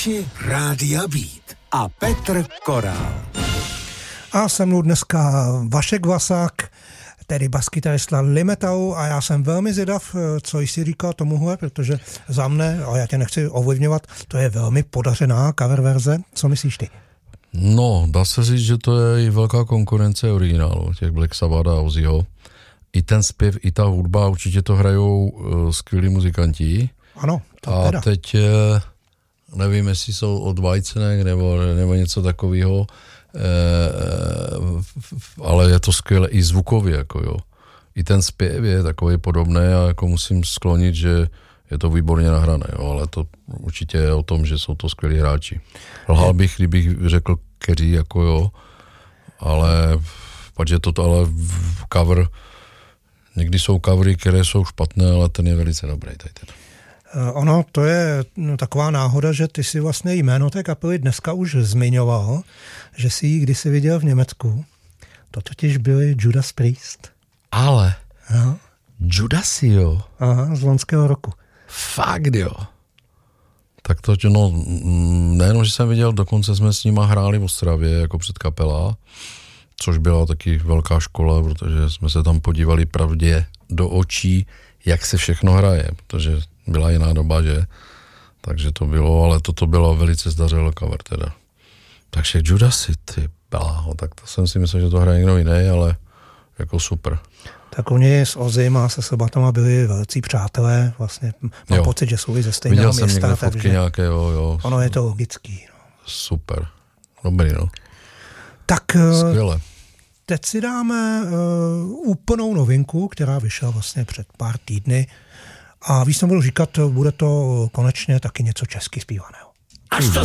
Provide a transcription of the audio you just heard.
Posluchači Rádia Beat a Petr Korál. A se mnou dneska Vašek Vlasák, tedy baskytarista Limetau, a já jsem velmi zvědav, co jsi říkal tomuhle, protože za mne, a já tě nechci ovlivňovat, to je velmi podařená cover verze. Co myslíš ty? No, dá se říct, že to je i velká konkurence originálu, těch Black Sabbath a Ozzyho. I ten zpěv, i ta hudba, určitě to hrajou skvělí muzikanti. Ano, to a teda. teď nevím, jestli jsou od Whitesnake nebo něco takového, ale je to skvělé i zvukově, jako jo. I ten zpěv je takový podobný a jako musím sklonit, že je to výborně nahrané, jo, ale to určitě je o tom, že jsou to skvělí hráči. Lhal bych, kdybych řekl keří, jako jo, ale protože to ale cover, někdy jsou covery, které jsou špatné, ale ten je velice dobrý tady ten. Ono, to je taková náhoda, že ty si vlastně jméno té kapely dneska už zmiňoval, že si ji kdysi viděl v Německu. To totiž byli Judas Priest. Ale Aha. Judasy, jo. Aha, z loňského roku. Fakt, jo. Tak to, no, nejenom, že jsem viděl, dokonce jsme s nima hráli v Ostravě jako předkapela, což byla taky velká škola, protože jsme se tam podívali pravdě do očí, jak se všechno hraje, protože byla jiná doba, že? Takže to bylo, ale toto bylo velice zdařilé cover teda. Takže Judasy, ty bláho, tak to jsem si myslel, že to hraje někdo jiný, ale jako super. Tak oni s Ozzym a se Sabbatama byli velcí přátelé, vlastně mám pocit, že jsou i ze stejného města. Viděl jsem někde fotky nějaké, jo. Ono je to logický. No. Super, dobrý, no. Tak skvěle. Teď si dáme úplnou novinku, která vyšla vlastně před pár týdny. A víc nebudu říkat, bude to konečně taky něco česky zpívaného. Až to